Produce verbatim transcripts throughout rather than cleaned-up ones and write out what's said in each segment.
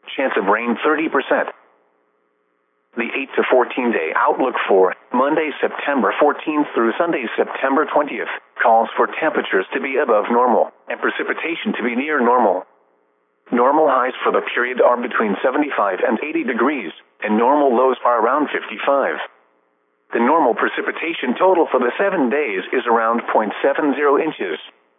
Chance of rain thirty percent. The eight to fourteen day outlook for Monday, September fourteenth through Sunday, September twentieth, calls for temperatures to be above normal and precipitation to be near normal. Normal highs for the period are between seventy-five and eighty degrees, and normal lows are around fifty-five. The normal precipitation total for the seven days is around zero point seven zero inches.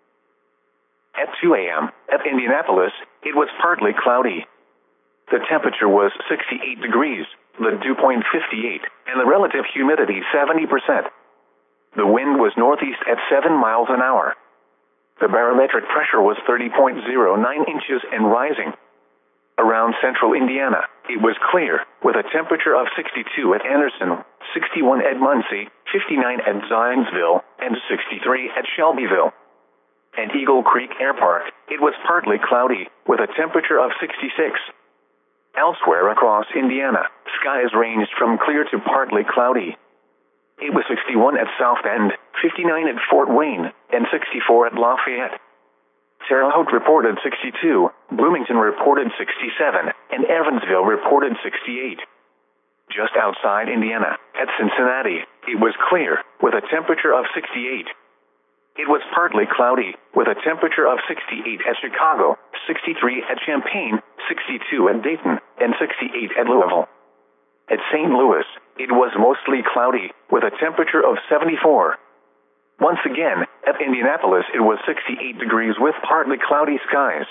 At two a m at Indianapolis, it was partly cloudy. The temperature was sixty-eight degrees, the dew point fifty-eight, and the relative humidity seventy percent. The wind was northeast at seven miles an hour. The barometric pressure was thirty point zero nine inches and rising. Around central Indiana, it was clear, with a temperature of sixty-two at Anderson, sixty-one at Muncie, fifty-nine at Zionsville, and sixty-three at Shelbyville. At Eagle Creek Air Park, it was partly cloudy, with a temperature of sixty-six. Elsewhere across Indiana, skies ranged from clear to partly cloudy. It was sixty-one at South Bend, fifty-nine at Fort Wayne, and sixty-four at Lafayette. Terre Haute reported sixty-two, Bloomington reported sixty-seven, and Evansville reported sixty-eight. Just outside Indiana, at Cincinnati, it was clear, with a temperature of sixty-eight. It was partly cloudy, with a temperature of sixty-eight at Chicago, sixty-three at Champaign, sixty-two at Dayton, and sixty-eight at Louisville. At Saint Louis, it was mostly cloudy, with a temperature of seventy-four. Once again, at Indianapolis it was sixty-eight degrees with partly cloudy skies.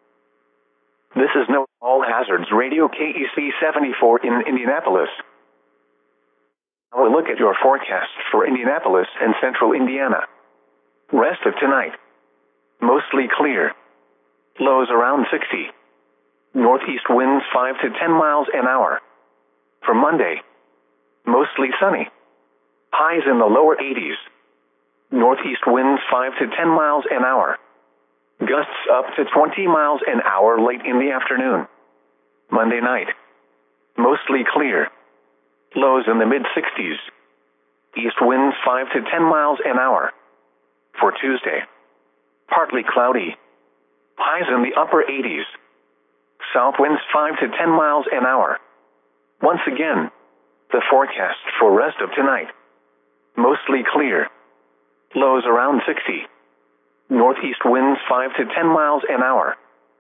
This is No All Hazards Radio K E C seventy-four in Indianapolis. Now we'll look at your forecast for Indianapolis and central Indiana. Rest of tonight. Mostly clear. Lows around sixty. Northeast winds five to ten miles an hour. For Monday, mostly sunny. Highs in the lower eighties. Northeast winds five to ten miles an hour. Gusts up to twenty miles an hour late in the afternoon. Monday night, mostly clear. Lows in the mid-sixties. East winds five to ten miles an hour. For Tuesday, partly cloudy. Highs in the upper eighties. South winds five to ten miles an hour. Once again, the forecast for rest of tonight. Mostly clear. Lows around sixty. Northeast winds five to ten miles an hour.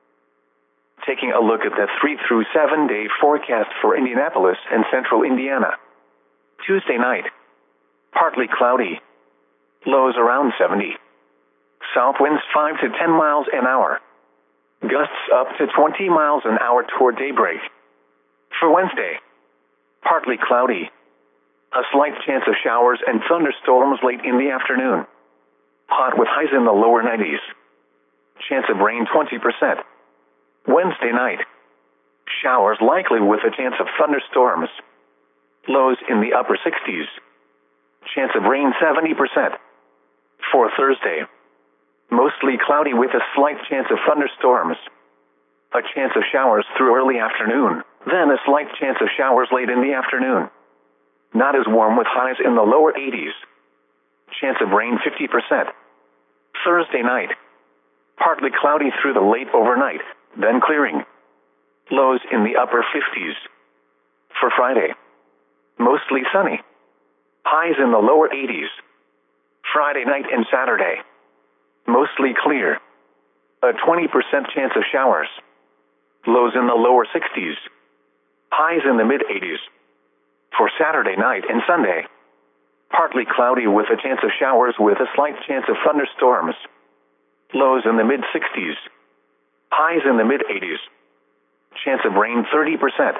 Taking a look at the three through seven day forecast for Indianapolis and central Indiana. Tuesday night, partly cloudy. Lows around seventy. South winds five to ten miles an hour. Gusts up to twenty miles an hour toward daybreak. For Wednesday, partly cloudy. A slight chance of showers and thunderstorms late in the afternoon. Hot with highs in the lower nineties. Chance of rain twenty percent. Wednesday night, showers likely with a chance of thunderstorms. Lows in the upper sixties. Chance of rain seventy percent. For Thursday, mostly cloudy with a slight chance of thunderstorms. A chance of showers through early afternoon, then a slight chance of showers late in the afternoon. Not as warm with highs in the lower eighties. Chance of rain fifty percent. Thursday night, partly cloudy through the late overnight, then clearing. Lows in the upper fifties. For Friday, mostly sunny. Highs in the lower eighties. Friday night and Saturday, mostly clear. A twenty percent chance of showers. Lows in the lower sixties. Highs in the mid-eighties. For Saturday night and Sunday, partly cloudy with a chance of showers with a slight chance of thunderstorms. Lows in the mid-sixties. Highs in the mid-eighties. Chance of rain thirty percent.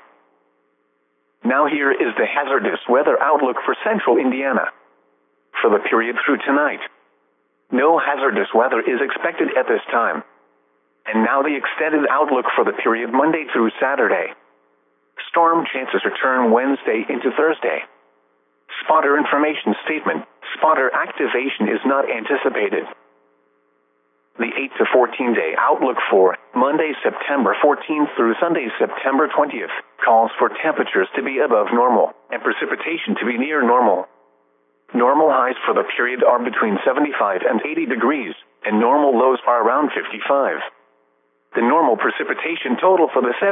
Now here is the hazardous weather outlook for central Indiana. For the period through tonight, no hazardous weather is expected at this time. And now the extended outlook for the period Monday through Saturday. Storm chances return Wednesday into Thursday. Spotter information statement. Spotter activation is not anticipated. The eight to fourteen day outlook for Monday, September fourteenth through Sunday, September twentieth, calls for temperatures to be above normal and precipitation to be near normal. Normal highs for the period are between seventy-five and eighty degrees, and normal lows are around fifty-five. The normal precipitation total for the